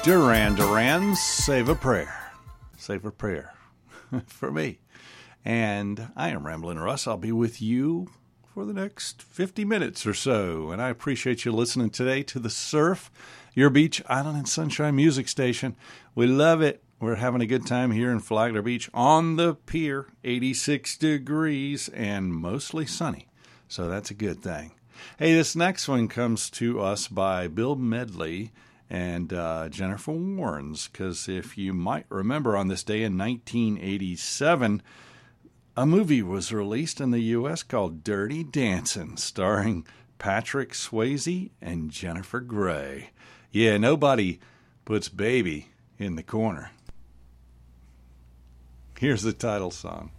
Duran Duran, Save a Prayer. Save a prayer for me. And I am Ramblin' Russ. I'll be with you for the next 50 minutes or so. And I appreciate you listening today to The Surf, your beach, island, and sunshine music station. We love it. We're having a good time here in Flagler Beach on the pier, 86 degrees and mostly sunny. So that's a good thing. Hey, this next one comes to us by Bill Medley and Jennifer Warnes, because if you might remember, on this day in 1987, a movie was released in the U.S. called Dirty Dancing, starring Patrick Swayze and Jennifer Grey. Yeah, nobody puts Baby in the corner. Here's the title song.